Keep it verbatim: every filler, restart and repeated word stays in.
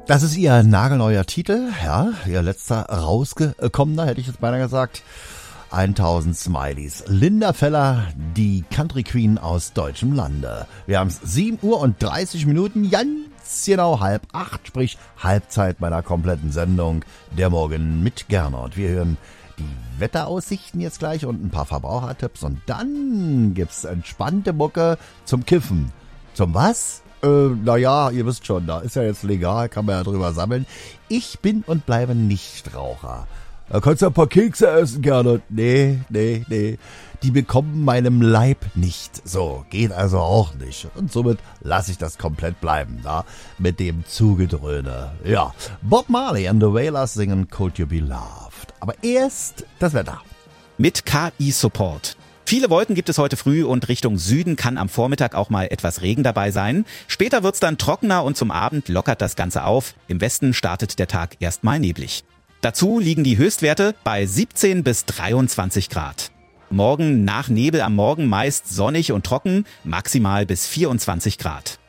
Das ist ihr nagelneuer Titel, ja, ihr letzter rausgekommener, hätte ich jetzt beinahe gesagt. tausend Smileys. Linda Feller, die Country Queen aus deutschem Lande. Wir haben es sieben Uhr und dreißig Minuten, ganz genau halb acht, sprich Halbzeit meiner kompletten Sendung Der Morgen mit Gernot. Wir hören die Wetteraussichten jetzt gleich und ein paar Verbrauchertipps und dann gibt's entspannte Mucke zum Kiffen. Zum was? Äh, naja, ihr wisst schon, da ist ja jetzt legal, kann man ja drüber sammeln. Ich bin und bleibe Nichtraucher. Da kannst du ein paar Kekse essen, gerne. Nee, nee, nee. Die bekommen meinem Leib nicht. So, geht also auch nicht. Und somit lasse ich das komplett bleiben, da mit dem Zugedröhne. Ja, Bob Marley and the Wailers singen Could You Be Loved. Aber erst das Wetter. Mit K I-Support. Viele Wolken gibt es heute früh und Richtung Süden kann am Vormittag auch mal etwas Regen dabei sein. Später wird's dann trockener und zum Abend lockert das Ganze auf. Im Westen startet der Tag erstmal neblig. Dazu liegen die Höchstwerte bei siebzehn bis dreiundzwanzig Grad. Morgen nach Nebel am Morgen meist sonnig und trocken, maximal bis vierundzwanzig Grad.